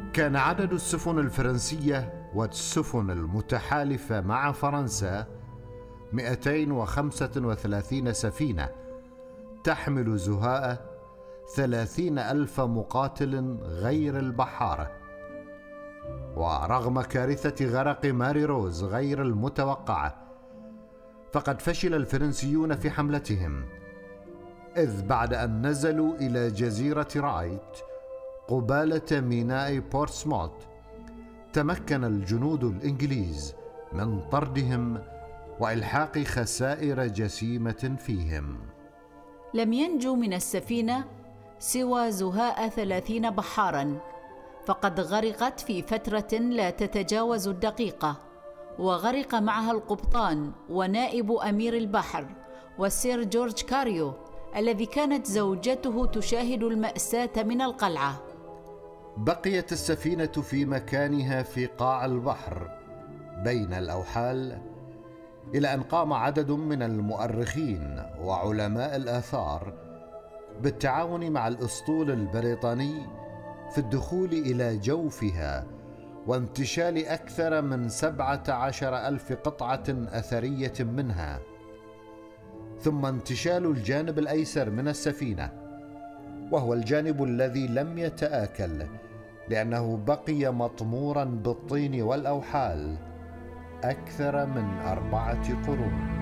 كان عدد السفن الفرنسية والسفن المتحالفة مع فرنسا 235 سفينة تحمل زهاء 30,000 مقاتل غير البحارة. ورغم كارثة غرق ماري روز غير المتوقعة، فقد فشل الفرنسيون في حملتهم، إذ بعد أن نزلوا إلى جزيرة رايت قبالة ميناء بورتسموث تمكن الجنود الإنجليز من طردهم وإلحاق خسائر جسيمة فيهم. لم ينجو من السفينة سوى زهاء 30 بحاراً، فقد غرقت في فترة لا تتجاوز الدقيقة، وغرق معها القبطان ونائب أمير البحر والسير جورج كاريو الذي كانت زوجته تشاهد المأساة من القلعة. بقيت السفينة في مكانها في قاع البحر بين الأوحال، إلى أن قام عدد من المؤرخين وعلماء الآثار بالتعاون مع الأسطول البريطاني في الدخول إلى جوفها وانتشال أكثر من 17,000 قطعة أثرية منها، ثم انتشال الجانب الأيسر من السفينة، وهو الجانب الذي لم يتآكل لأنه بقي مطموراً بالطين والأوحال أكثر من 4 قرون.